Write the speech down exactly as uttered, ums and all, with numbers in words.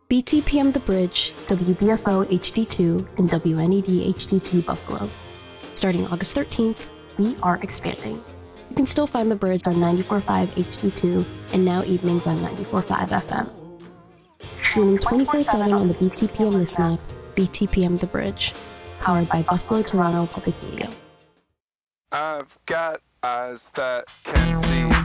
B T P M The Bridge, W B F O H D two, and W N E D H D two Buffalo. Starting August thirteenth, we are expanding. You can still find The Bridge on ninety-four point five H D two and now evenings on ninety-four point five F M. Streaming twenty-four seven on the B T P M Listen app, B T P M The Bridge, powered by Buffalo Toronto Public Media. I've got eyes that can see.